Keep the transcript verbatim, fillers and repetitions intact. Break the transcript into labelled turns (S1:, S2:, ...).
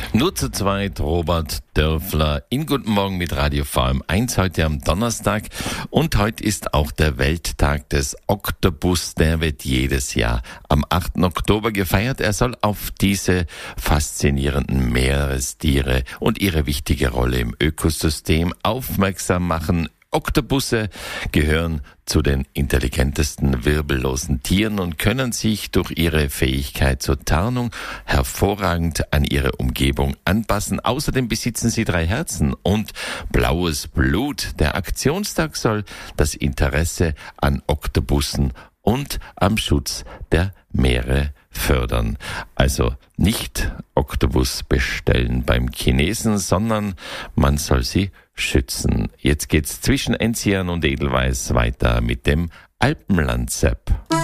S1: Nur zu zweit, Robert Dörfler in Guten Morgen mit Radio V M eins, heute am Donnerstag. Und heute ist auch der Welttag des Oktopus. Der wird jedes Jahr am achten Oktober gefeiert. Er soll auf diese faszinierenden Meerestiere und ihre wichtige Rolle im Ökosystem aufmerksam machen. Oktopusse gehören zu den intelligentesten wirbellosen Tieren und können sich durch ihre Fähigkeit zur Tarnung hervorragend an ihre Umgebung anpassen. Außerdem besitzen sie drei Herzen und blaues Blut. Der Aktionstag soll das Interesse an Oktopussen und am Schutz der Meere fördern. Also nicht Oktopus bestellen beim Chinesen, sondern man soll sie schützen. Jetzt geht's zwischen Enzian und Edelweiss weiter mit dem Alpenlandsepp.